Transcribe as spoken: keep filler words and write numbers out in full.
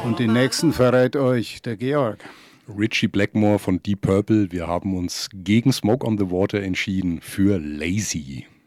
Und den nächsten verrät euch der Georg. Richie Blackmore von Deep Purple. Wir haben uns gegen Smoke on the Water entschieden für Lazy.